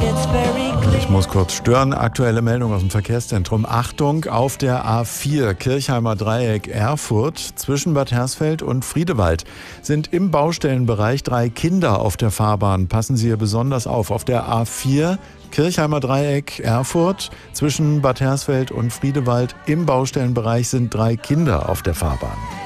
Ich muss kurz stören. Aktuelle Meldung aus dem Verkehrszentrum. Achtung, auf der A4 Kirchheimer Dreieck Erfurt zwischen Bad Hersfeld und Friedewald sind im Baustellenbereich 3 Kinder auf der Fahrbahn. Passen Sie hier besonders auf. Auf der A4 Kirchheimer Dreieck Erfurt zwischen Bad Hersfeld und Friedewald im Baustellenbereich sind 3 Kinder auf der Fahrbahn.